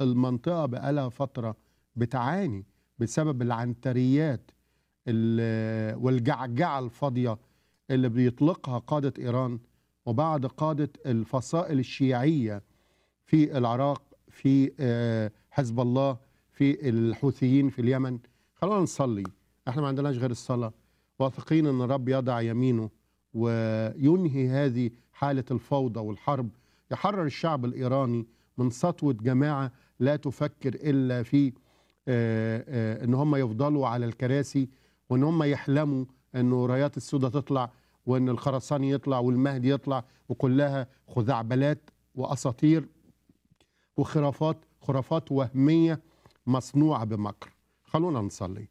المنطقة بقالها فترة بتعاني بسبب العنتريات والجعجعة الفاضية اللي بيطلقها قادة إيران وبعض قادة الفصائل الشيعية في العراق، في حزب الله، في الحوثيين في اليمن. خلونا نصلي، احنا ما عندناش غير الصلاة، واثقين ان الرب يضع يمينه وينهي هذه حالة الفوضى والحرب، يحرر الشعب الإيراني من سطوة جماعة لا تفكر إلا في ان هم يفضلوا على الكراسي، وان هم يحلموا انه رايات السودة تطلع وان الخرساني يطلع والمهدي يطلع، وكلها خزعبلات واساطير خرافات وهمية مصنوعة بمكر. خلونا نصلي.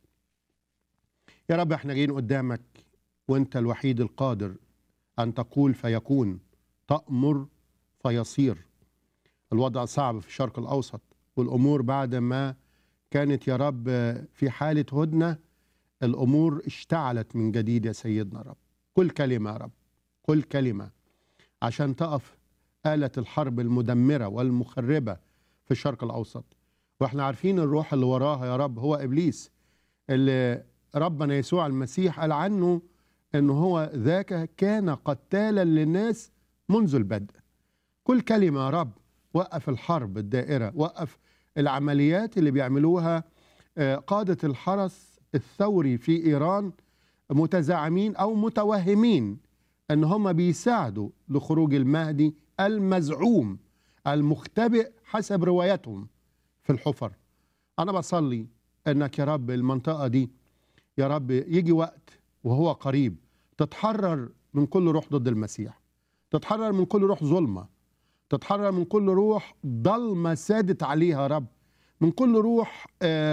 يا رب احنا جايين قدامك وانت الوحيد القادر ان تقول فيكون، تأمر فيصير. الوضع صعب في الشرق الاوسط، والامور بعد ما كانت يا رب في حالة هدنة الامور اشتعلت من جديد يا سيدنا رب. كل كلمة يا رب، كل كلمة عشان تقف آلة الحرب المدمرة والمخربة في الشرق الأوسط. واحنا عارفين الروح اللي وراها يا رب هو إبليس، اللي ربنا يسوع المسيح قال عنه إنه هو ذاك كان قتالا للناس منذ البدء. كل كلمة يا رب وقف الحرب الدائرة، وقف العمليات اللي بيعملوها قادة الحرس الثوري في إيران، متزعمين أو متوهمين أن هم بيساعدوا لخروج المهدي المزعوم المختبئ حسب روايتهم في الحفر. أنا بصلي أنك يا رب المنطقة دي يا رب يجي وقت وهو قريب تتحرر من كل روح ضد المسيح، تتحرر من كل روح ظلمة، تتحرر من كل روح ضلمة سادت عليها يا رب، من كل روح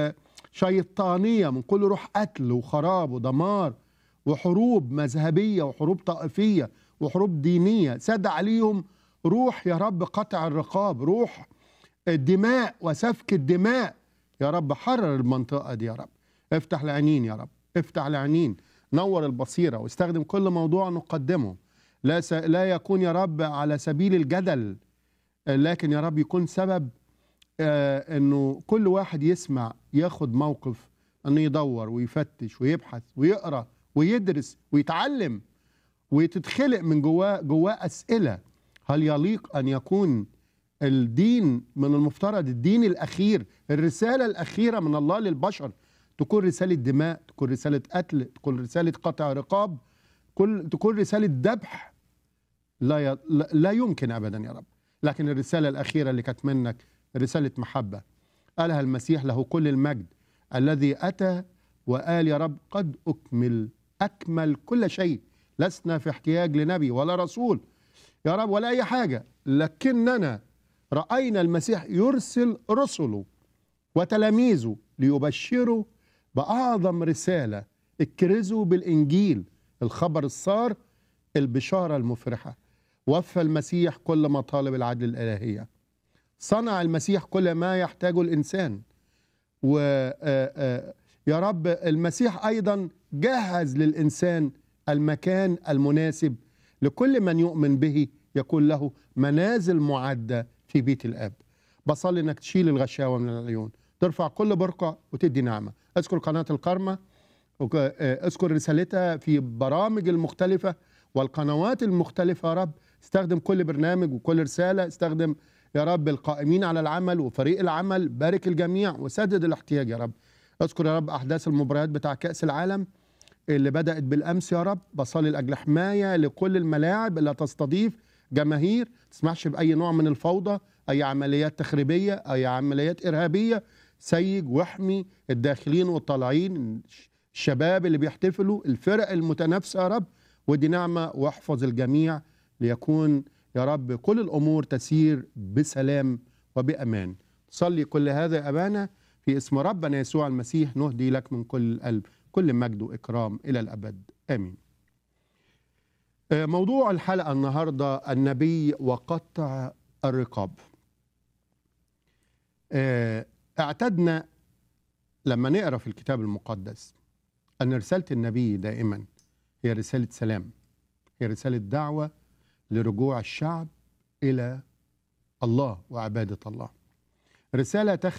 شيطانية، من كل روح قتل وخراب ودمار وحروب مذهبية وحروب طائفية وحروب دينية ساد عليهم روح يا رب قطع الرقاب، روح الدماء وسفك الدماء. يا رب حرر المنطقة دي يا رب، افتح العينين يا رب، افتح العينين، نور البصيرة، واستخدم كل موضوع نقدمه لا يكون يا رب على سبيل الجدل، لكن يا رب يكون سبب انه كل واحد يسمع ياخد موقف، انه يدور ويفتش ويبحث ويقرأ ويدرس ويتعلم، وتتخلق من جواه أسئلة. هل يليق أن يكون الدين من المفترض الدين الأخير، الرسالة الأخيرة من الله للبشر، تكون رسالة دماء، تكون رسالة قتل، تكون رسالة قطع رقاب، تكون رسالة ذبح؟ لا يمكن أبدا يا رب. لكن الرسالة الأخيرة اللي كانت منك رسالة محبة، قالها المسيح له كل المجد، الذي أتى وقال يا رب قد أكمل كل شيء، لسنا في احتياج لنبي ولا رسول يا رب ولا أي حاجة، لكننا رأينا المسيح يرسل رسله وتلاميذه ليبشروا بأعظم رسالة، اكرزوا بالإنجيل، الخبر السار، البشارة المفرحة. وفى المسيح كل مطالب العدل الإلهية، صنع المسيح كل ما يحتاجه الإنسان، يا رب المسيح أيضا جهز للإنسان المكان المناسب لكل من يؤمن به، يكون له منازل معدة في بيت الآب. بصلي أنك تشيل الغشاوة من العيون، ترفع كل برقع وتدي نعمة. أذكر قناة الكرمة، أذكر رسالتها في برامج المختلفة والقنوات المختلفة يا رب، استخدم كل برنامج وكل رسالة، استخدم يا رب القائمين على العمل وفريق العمل، بارك الجميع وسدد الاحتياج يا رب. اذكر يا رب أحداث المباريات بتاع كأس العالم اللي بدأت بالأمس يا رب، بصلي لأجل حماية لكل الملاعب اللي تستضيف جماهير، تسمحش بأي نوع من الفوضى، أي عمليات تخريبية، أي عمليات إرهابية. سيج واحمي الداخلين والطالعين، الشباب اللي بيحتفلوا، الفرق المتنافسة يا رب، ودي نعمة، واحفظ الجميع ليكون يا رب كل الأمور تسير بسلام وبأمان. صلي كل هذا يا أبانا في اسم ربنا يسوع المسيح، نهدي لك من كل القلب كل مجد وإكرام إلى الأبد، آمين. موضوع الحلقة النهاردة النبي وقطع الرقاب. اعتدنا لما نقرأ في الكتاب المقدس أن رسالة النبي دائما هي رسالة سلام، هي رسالة دعوة لرجوع الشعب إلى الله وعبادة الله. رسالة